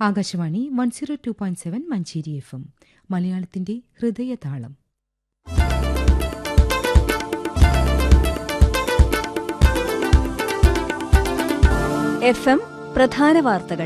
Akashvani 102.7 Manjeri FM മലയാളത്തിന്റെ ഹൃദയതാളം. FM പ്രധാന വാർത്തകൾ.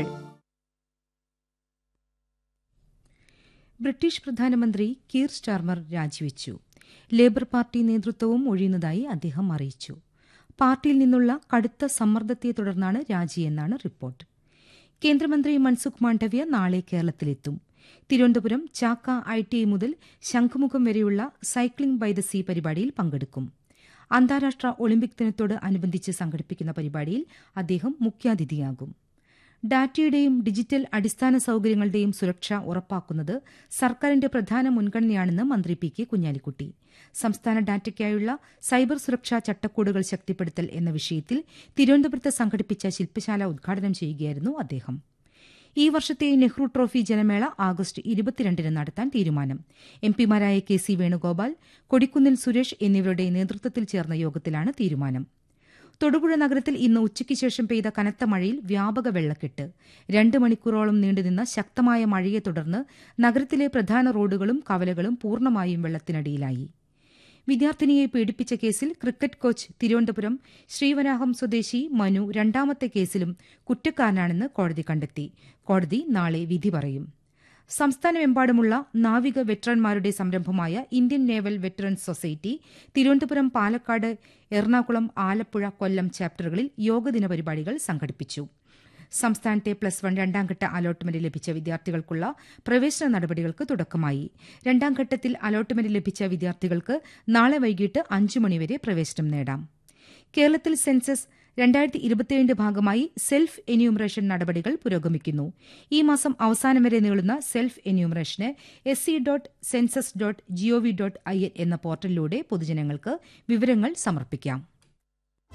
ബ്രിട്ടീഷ് പ്രധാനമന്ത്രി കീർ സ്റ്റാർമർ രാജിവെച്ചു. ലേബർ പാർട്ടി നേതൃത്വവും ഒഴിയുന്നതായി അദ്ദേഹം അറിയിച്ചു. പാർട്ടിയിൽ നിന്നുള്ള കടുത്ത സമ്മർദ്ദത്തെ തുടർന്നാണ് രാജിയെന്നാണ് റിപ്പോർട്ട്. കേന്ദ്രമന്ത്രി മൻസുഖ് മാണ്ഡവ്യ നാളെ കേരളത്തിലെത്തും. തിരുവനന്തപുരം ചാക്ക ITI മുതൽ ശംഖുമുഖം വരെയുള്ള സൈക്ലിംഗ് ബൈ ദ സീ പരിപാടിയിൽ പങ്കെടുക്കും. അന്താരാഷ്ട്ര ഒളിമ്പിക് ദിനത്തോട് അനുബന്ധിച്ച് സംഘടിപ്പിക്കുന്ന പരിപാടിയിൽ അദ്ദേഹം മുഖ്യാതിഥിയാകും. ഡാറ്റയുടെയും ഡിജിറ്റൽ അടിസ്ഥാന സൌകര്യങ്ങളുടെയും സുരക്ഷ ഉറപ്പാക്കുന്നത് സർക്കാരിന്റെ പ്രധാന മുൻഗണനയാണെന്ന് മന്ത്രി P.K. കുഞ്ഞാലിക്കുട്ടി. സംസ്ഥാന ഡാറ്റയ്ക്കായുള്ള സൈബർ സുരക്ഷാ ചട്ടക്കൂടുകൾ ശക്തിപ്പെടുത്തൽ എന്ന വിഷയത്തിൽ തിരുവനന്തപുരത്ത് സംഘടിപ്പിച്ച ശില്പശാല ഉദ്ഘാടനം ചെയ്യുകയായിരുന്നു അദ്ദേഹം. ഈ വർഷത്തെ നെഹ്റു ട്രോഫി ജനമേള ആഗസ്റ്റ് 22 നടത്താൻ തീരുമാനം. MPമാരായ KC വേണുഗോപാൽ, കൊടിക്കുന്നിൽ സുരേഷ് എന്നിവരുടെ നേതൃത്വത്തിൽ ചേർന്ന യോഗത്തിലാണ് തീരുമാനം. തൊടുപുഴ നഗരത്തിൽ ഇന്ന് ഉച്ചയ്ക്ക് ശേഷം പെയ്ത കനത്ത മഴയിൽ വ്യാപക വെള്ളക്കെട്ട്. 2 മണിക്കൂറോളം നീണ്ടുനിന്ന ശക്തമായ മഴയെ തുടർന്ന് നഗരത്തിലെ പ്രധാന റോഡുകളും കവലകളും പൂർണ്ണമായും വെള്ളത്തിനടിയിലായി. വിദ്യാർത്ഥിനിയെ പീഡിപ്പിച്ച കേസിൽ ക്രിക്കറ്റ് കോച്ച് തിരുവനന്തപുരം ശ്രീവരാഹം സ്വദേശി മനു രണ്ടാമത്തെ കേസിലും കുറ്റക്കാരനാണെന്ന് കോടതി കണ്ടെത്തി. കോടതി നാളെ വിധി പറയും. സംസ്ഥാനമെമ്പാടുമുള്ള നാവിക വെറ്ററന്മാരുടെ സംരംഭമായ Indian naval veterans society Thiruvananthapuram, Palakkad, Ernakulam, Alappuzha, കൊല്ലം ചാപ്റ്ററുകളിൽ യോഗദിന പരിപാടികൾ സംഘടിപ്പിച്ചു. സംസ്ഥാനത്തെ +1 രണ്ടാംഘട്ട അലോട്ട്മെന്റ് ലഭിച്ച വിദ്യാർത്ഥികൾക്കുള്ള പ്രവേശന നടപടികൾക്ക് തുടക്കമായി. രണ്ടാം ഘട്ടത്തിൽ അലോട്ട്മെന്റ് ലഭിച്ച വിദ്യാർത്ഥികൾക്ക് നാളെ വൈകിട്ട് 5 മണിവരെ പ്രവേശനം നേടാം. കേരളത്തിൽ സെൻസസ് 2027 ഭാഗമായി സെൽഫ് എന്യൂമറേഷൻ നടപടികൾ പുരോഗമിക്കുന്നു. ഈ മാസം അവസാനം വരെ നീളുന്ന സെൽഫ് എന്യൂമറേഷന് sc.census.gov.in എന്ന പോർട്ടലിലൂടെ പൊതുജനങ്ങൾക്ക് വിവരങ്ങൾ സമർപ്പിക്കാം.